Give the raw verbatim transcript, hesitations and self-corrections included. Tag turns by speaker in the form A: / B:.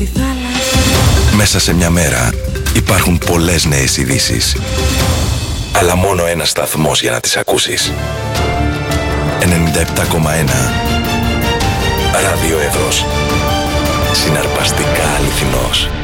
A: στη θάλασσα.
B: Μέσα σε μια μέρα υπάρχουν πολλές νέες ειδήσεις, αλλά μόνο ένας σταθμός για να τις ακούσεις. ενενήντα επτά κόμμα ένα Ράδιο Εύρος. Συναρπαστικά αληθινός.